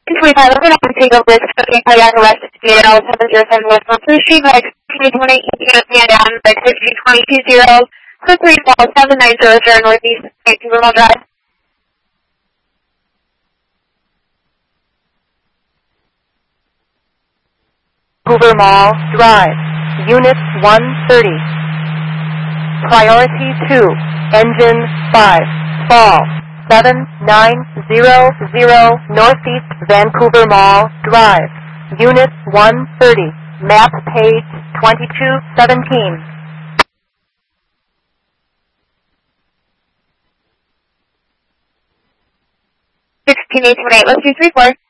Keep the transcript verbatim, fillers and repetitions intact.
twenty-five, I'm going to take over this booking cardiac arrest to be at seven zero seven West Monthly Street, by twenty twenty, and down by fifteen twenty-two zero, Cook Reef Falls, seven nine zero zero Northeast, Vancouver Mall Drive. Vancouver Mall Drive, Unit one thirty. Priority two, Engine five, fall, seven nine zero zero Northeast Vancouver Mall Drive, Unit one thirty, map page twenty-two seventeen. sixteen eight one eight, let's do three four.